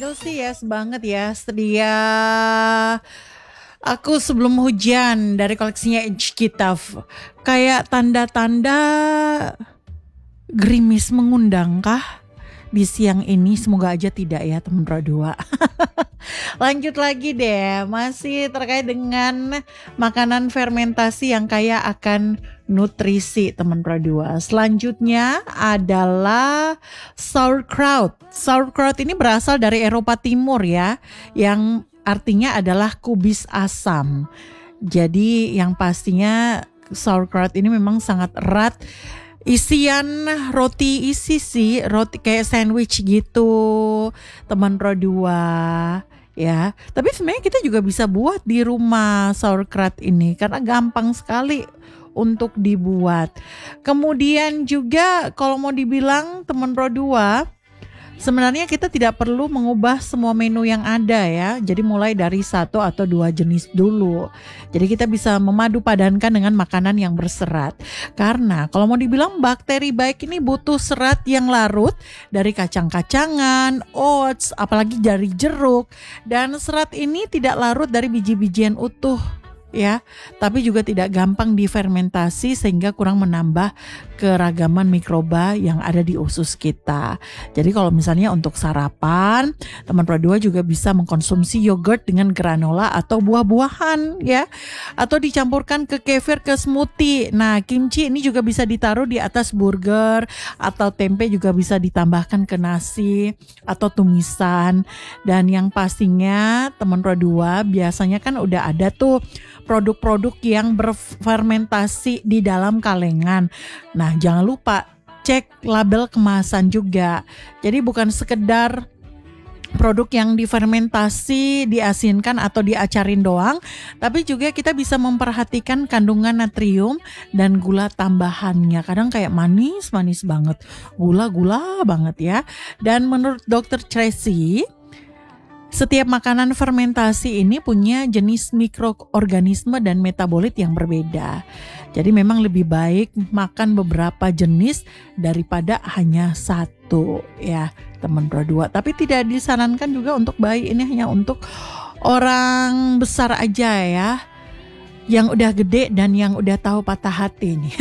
Angel sih yes banget ya, sedia aku sebelum hujan dari koleksinya Edge Kitaf. Kayak tanda-tanda gerimis mengundang kah di siang ini? Semoga aja tidak ya teman Pro 2. Lanjut lagi deh, masih terkait dengan makanan fermentasi yang kaya akan nutrisi teman Pro 2. Selanjutnya adalah sauerkraut. Sauerkraut ini berasal dari Eropa Timur ya, yang artinya adalah kubis asam. Jadi yang pastinya sauerkraut ini memang sangat erat. Isian roti isi sih, roti kayak sandwich gitu teman Pro 2 ya. Tapi sebenarnya kita juga bisa buat di rumah sauerkraut ini karena gampang sekali untuk dibuat. Kemudian juga kalau mau dibilang teman Pro 2, sebenarnya kita tidak perlu mengubah semua menu yang ada ya. Jadi mulai dari 1 atau 2 jenis dulu. Jadi kita bisa memadu padankan dengan makanan yang berserat. Karena kalau mau dibilang bakteri baik ini butuh serat yang larut dari kacang-kacangan, oats, apalagi dari jeruk. Dan serat ini tidak larut dari biji-bijian utuh ya, tapi juga tidak gampang difermentasi sehingga kurang menambah keragaman mikroba yang ada di usus kita. Jadi kalau misalnya untuk sarapan, teman Pro 2 juga bisa mengkonsumsi yogurt dengan granola atau buah-buahan ya, atau dicampurkan ke kefir, ke smoothie. Nah, kimchi ini juga bisa ditaruh di atas burger atau tempe, juga bisa ditambahkan ke nasi atau tumisan. Dan yang pastinya teman Pro 2 biasanya kan udah ada tuh produk-produk yang berfermentasi di dalam kalengan. Nah, jangan lupa cek label kemasan juga. Jadi bukan sekedar produk yang difermentasi, diasinkan atau diacarin doang, tapi juga kita bisa memperhatikan kandungan natrium dan gula tambahannya. Kadang kayak manis banget, gula-gula banget ya. Dan menurut Dr. Tracy, setiap makanan fermentasi ini punya jenis mikroorganisme dan metabolit yang berbeda. Jadi memang lebih baik makan beberapa jenis daripada hanya satu ya teman Pro 2. Tapi tidak disarankan juga untuk bayi, ini hanya untuk orang besar aja ya. Yang udah gede dan yang udah tahu patah hati nih.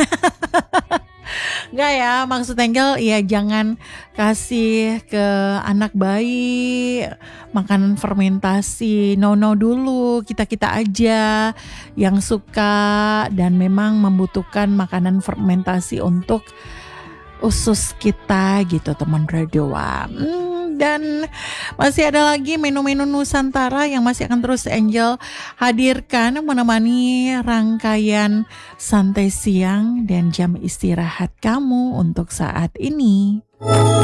Enggak ya, maksud Angel ya jangan kasih ke anak bayi makanan fermentasi. No dulu, kita aja yang suka dan memang membutuhkan makanan fermentasi untuk usus kita gitu teman Pro 2. Dan masih ada lagi menu-menu Nusantara yang masih akan terus Angel hadirkan menemani rangkaian santai siang dan jam istirahat kamu untuk saat ini.